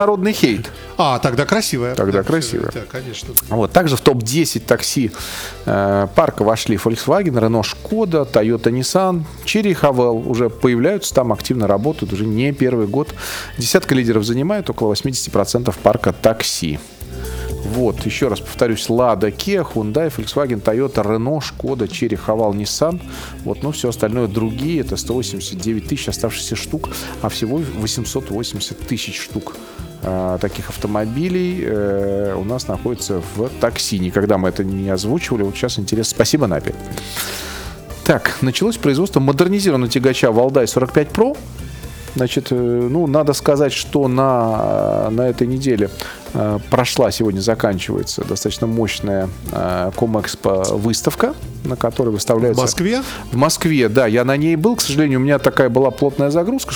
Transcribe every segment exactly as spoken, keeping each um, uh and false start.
народный хейт. А, тогда красивая. Тогда красивая. Да, конечно. Вот. Также в топ десять такси э, парка вошли Volkswagen, Renault, Skoda, Toyota, Nissan, Chery, Haval. Уже появляются там, активно работают, уже не первый год. Десятка лидеров занимает около восемьдесят процентов парка такси. Вот, еще раз повторюсь, Lada, Kia, Hyundai, Volkswagen, Toyota, Renault, Skoda, Chery, Haval, Nissan. Вот, ну, все остальное другие, это сто восемьдесят девять тысяч оставшихся штук, а всего восемьсот восемьдесят тысяч штук э, таких автомобилей э, у нас находится в такси. Никогда мы это не озвучивали, вот сейчас интересно. Спасибо, Напи. Так, началось производство модернизированного тягача Valdai сорок пять про. Значит, ну, надо сказать, что на, на этой неделе э, прошла, сегодня заканчивается достаточно мощная э, Комэкспо выставка, на которой выставляются... В Москве? В Москве, да. Я на ней был, к сожалению, у меня такая была плотная загрузка,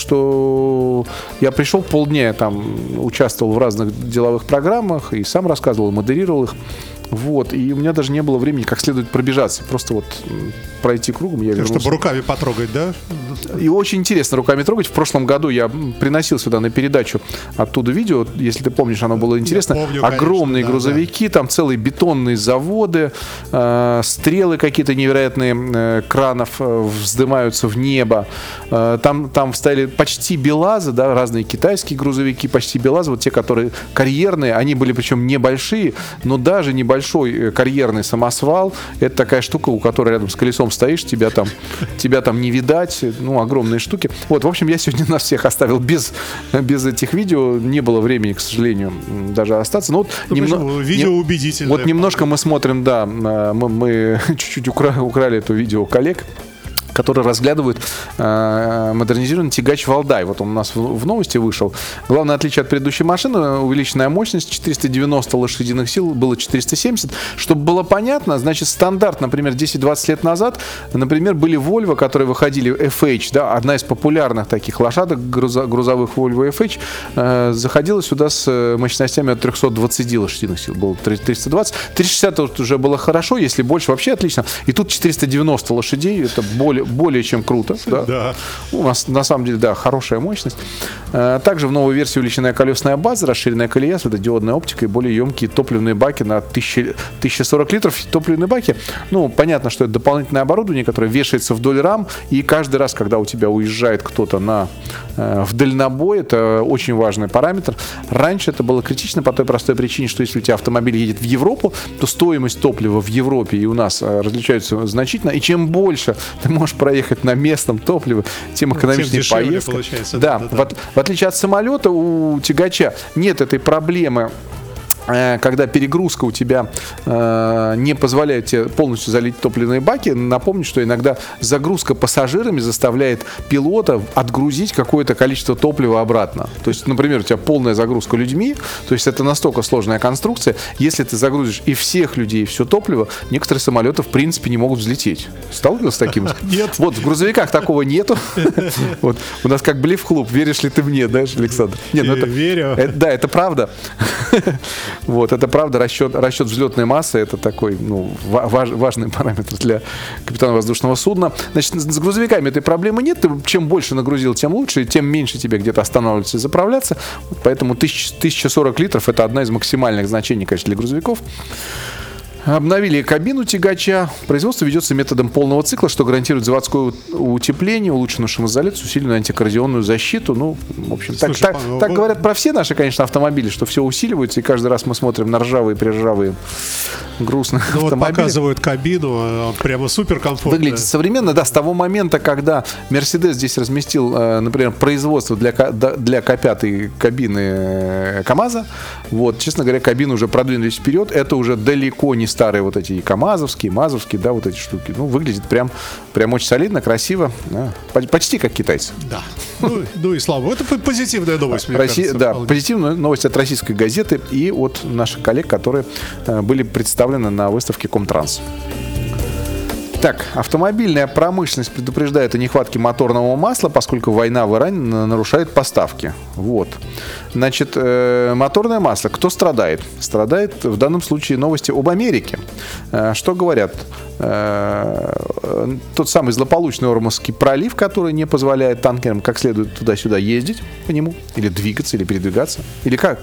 что я пришел полдня, там, участвовал в разных деловых программах и сам рассказывал, модерировал их. Вот, и у меня даже не было времени как следует пробежаться, просто вот пройти кругом. Я вернулся. Чтобы руками потрогать, да? И очень интересно руками трогать. В прошлом году я приносил сюда на передачу оттуда видео, если ты помнишь, оно было интересно. Я помню, огромные конечно, грузовики, да, там целые бетонные заводы, э, стрелы какие-то невероятные э, кранов э, вздымаются в небо. Э, там, там стояли почти БелАЗы, да, разные китайские грузовики, почти БелАЗы, вот те, которые карьерные, они были причем небольшие, но даже небольшие. Большой карьерный самосвал. Это такая штука, у которой рядом с колесом стоишь, тебя там, тебя там не видать. Ну, огромные штуки. Вот, в общем, я сегодня нас всех оставил без, без этих видео. Не было времени, к сожалению, даже остаться. Но вот ну, немно... видео не... убедительное. Вот немножко мы смотрим, да, мы, мы чуть-чуть укра... украли это видео у коллег, которые разглядывают э, модернизированный тягач Valdai. Вот он у нас в, в новости вышел. Главное отличие от предыдущей машины — увеличенная мощность, четыреста девяносто лошадиных сил, было четыреста семьдесят. Чтобы было понятно, значит, стандарт, например, десять-двадцать лет назад, например, были Volvo, которые выходили эф эйч, да, одна из популярных таких лошадок грузо, грузовых Volvo эф эйч, э, заходила сюда с мощностями от триста двадцать лошадиных сил. Было триста двадцать. триста шестьдесят вот уже было хорошо, если больше, вообще отлично. И тут четыреста девяносто лошадей, это более более чем круто. Да. Да. У нас на самом деле, да, хорошая мощность. Также в новой версии увеличенная колесная база, расширенная колея, светодиодная оптика и более емкие топливные баки на тысяча сорок литров. Топливные баки, ну, понятно, что это дополнительное оборудование, которое вешается вдоль рам, и каждый раз, когда у тебя уезжает кто-то на, в дальнобой, это очень важный параметр. Раньше это было критично по той простой причине, что если у тебя автомобиль едет в Европу, то стоимость топлива в Европе и у нас различаются значительно, и чем больше ты можешь проехать на местном топливе, тем экономичнее поездка. Да, да, да. В, в отличие от самолета, у тягача нет этой проблемы, когда перегрузка у тебя э, не позволяет тебе полностью залить топливные баки. Напомню, что иногда загрузка пассажирами заставляет пилота отгрузить какое-то количество топлива обратно. То есть, например, у тебя полная загрузка людьми, то есть это настолько сложная конструкция. Если ты загрузишь и всех людей, и все топливо, некоторые самолеты в принципе не могут взлететь. Сталкивался с таким? Нет. Вот в грузовиках такого нету. Вот у нас как блеф-клуб. Веришь ли ты мне, да, Александр? Верю. Да, это правда. Вот, это правда, расчет, расчет взлетной массы — это такой, ну, важ, важный параметр для капитана воздушного судна. Значит, с грузовиками этой проблемы нет. Ты чем больше нагрузил, тем лучше, тем меньше тебе где-то останавливаться и заправляться. Поэтому тысяча сорок литров — это одна из максимальных значений, конечно, для грузовиков. Обновили кабину тягача. Производство ведется методом полного цикла, что гарантирует заводское утепление, улучшенную шумоизоляцию, усиленную антикоррозионную защиту. Ну, в общем, Слушай, так, так, так говорят про все наши, конечно, автомобили, что все усиливается, и каждый раз мы смотрим на ржавые, приржавые, грустные ну, автомобили. Вот показывают кабину, прямо супер комфортно. Выглядит современно, да, с того момента, когда Mercedes здесь разместил, например, производство для, для К пять кабины КамАЗа. Вот, честно говоря, кабины уже продвинулись вперед. Это уже далеко не старые вот эти КамАЗовские, МАЗовские, да, вот эти штуки. Ну, выглядит прям, прям очень солидно, красиво. Да, почти как китайцы. Да. Ну, ну и слава. Это позитивная новость, мне Россия, кажется. Да, позитивная новость от российской газеты и от наших коллег, которые э, были представлены на выставке Комтранс. Так, автомобильная промышленность предупреждает о нехватке моторного масла, поскольку война в Иране нарушает поставки. Вот. Значит, э, моторное масло. Кто страдает? Страдает в данном случае новости об Америке. Э, что говорят? Э, тот самый злополучный Ормузский пролив, который не позволяет танкерам как следует туда-сюда ездить по нему, или двигаться, или передвигаться. Или как?